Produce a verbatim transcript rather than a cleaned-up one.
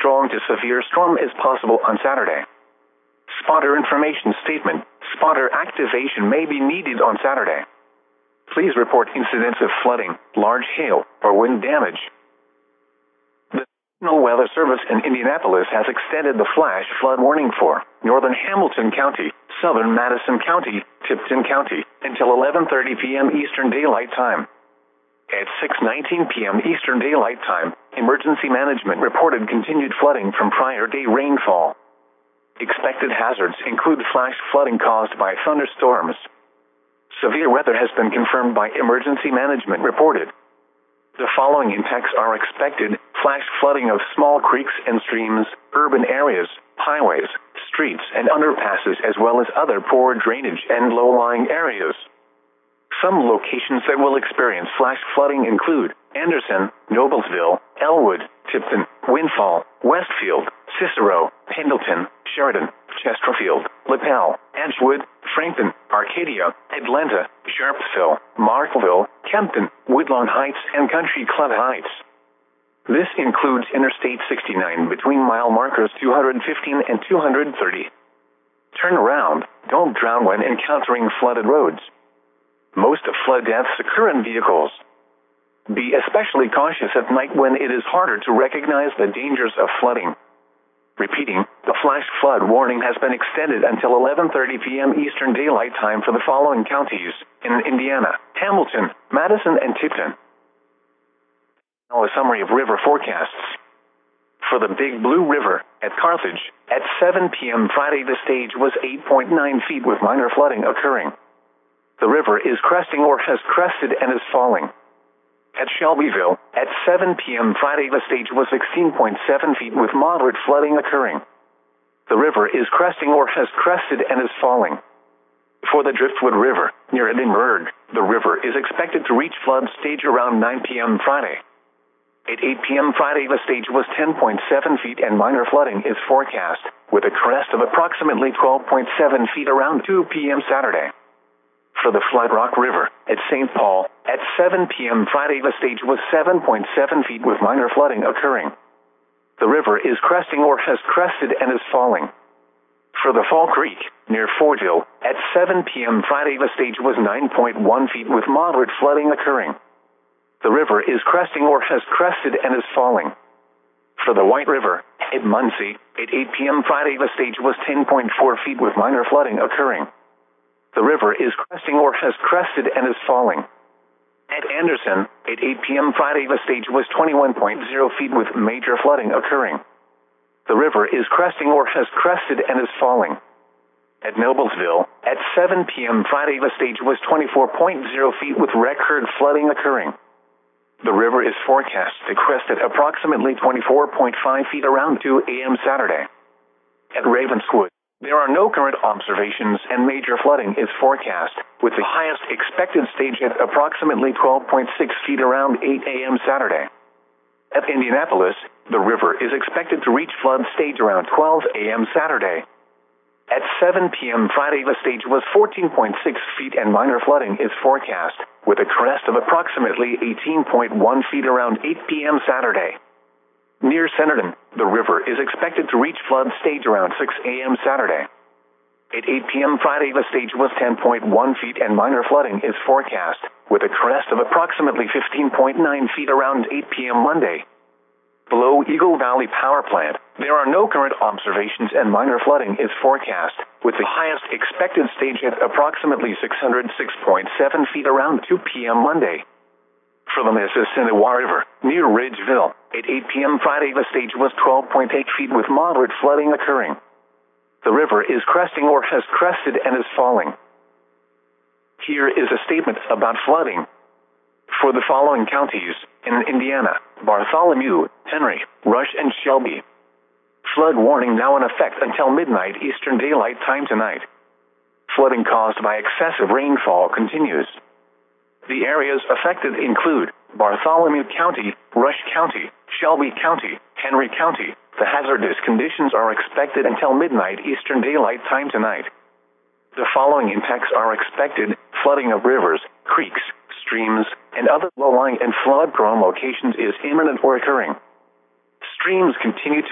strong to severe storm is possible on Saturday. Spotter information statement. Spotter activation may be needed on Saturday. Please report incidents of flooding, large hail, or wind damage. The National Weather Service in Indianapolis has extended the flash flood warning for northern Hamilton County, southern Madison County, Tipton County, until eleven thirty p.m. Eastern Daylight Time. At six nineteen p.m. Eastern Daylight Time, Emergency Management reported continued flooding from prior day rainfall. Expected hazards include flash flooding caused by thunderstorms. Severe weather has been confirmed by Emergency Management reported. The following impacts are expected: flash flooding of small creeks and streams, urban areas, highways, streets and underpasses, as well as other poor drainage and low-lying areas. Some locations that will experience flash flooding include Anderson, Noblesville, Elwood, Tipton, Windfall, Westfield, Cicero, Pendleton, Sheridan, Chesterfield, LaPel, Edgewood, Franklin, Arcadia, Atlanta, Sharpsville, Markville, Kempton, Woodlawn Heights, and Country Club Heights. This includes Interstate sixty-nine between mile markers two hundred fifteen and two hundred thirty. Turn around. Don't drown when encountering flooded roads. Most of flood deaths occur in vehicles. Be especially cautious at night when it is harder to recognize the dangers of flooding. Repeating, the flash flood warning has been extended until eleven thirty p.m. Eastern Daylight Time for the following counties in Indiana: Hamilton, Madison, and Tipton. Now a summary of river forecasts. For the Big Blue River, at Carthage, at seven p.m. Friday the stage was eight point nine feet with minor flooding occurring. The river is cresting or has crested and is falling. At Shelbyville, at seven p.m. Friday the stage was sixteen point seven feet with moderate flooding occurring. The river is cresting or has crested and is falling. For the Driftwood River, near Edinburgh, the river is expected to reach flood stage around nine p.m. Friday. At eight p.m. Friday the stage was ten point seven feet and minor flooding is forecast, with a crest of approximately twelve point seven feet around two p.m. Saturday. For the Flood Rock River, at Saint Paul, at seven p.m. Friday the stage was seven point seven feet with minor flooding occurring. The river is cresting or has crested and is falling. For the Fall Creek, near Fortville, at seven p.m. Friday the stage was nine point one feet with moderate flooding occurring. The river is cresting or has crested and is falling. For the White River, at Muncie, at eight p.m. Friday the stage was ten point four feet with minor flooding occurring. The river is cresting or has crested and is falling. At Anderson, at eight p.m. Friday the stage was twenty-one point zero feet with major flooding occurring. The river is cresting or has crested and is falling. At Noblesville, at seven p.m. Friday the stage was twenty-four point zero feet with record flooding occurring. The river is forecast to crest at approximately twenty-four point five feet around two a.m. Saturday. At Ravenswood, there are no current observations and major flooding is forecast, with the highest expected stage at approximately twelve point six feet around eight a.m. Saturday. At Indianapolis, the river is expected to reach flood stage around twelve a.m. Saturday. At seven p.m. Friday the stage was fourteen point six feet and minor flooding is forecast, with a crest of approximately eighteen point one feet around eight p.m. Saturday. Near Centerton, the river is expected to reach flood stage around six a.m. Saturday. At eight p.m. Friday the stage was ten point one feet and minor flooding is forecast, with a crest of approximately fifteen point nine feet around eight p.m. Monday. Below Eagle Valley Power Plant, there are no current observations and minor flooding is forecast, with the highest expected stage at approximately six hundred six point seven feet around two p.m. Monday. For the Mississinawa River, near Ridgeville, at eight p.m. Friday the stage was twelve point eight feet with moderate flooding occurring. The river is cresting or has crested and is falling. Here is a statement about flooding. For the following counties in Indiana: Bartholomew, Henry, Rush, and Shelby. Flood warning now in effect until midnight Eastern Daylight Time tonight. Flooding caused by excessive rainfall continues. The areas affected include Bartholomew County, Rush County, Shelby County, Henry County. The hazardous conditions are expected until midnight Eastern Daylight Time tonight. The following impacts are expected: flooding of rivers, creeks, streams, and other low-lying and flood-prone locations is imminent or occurring. Streams continue to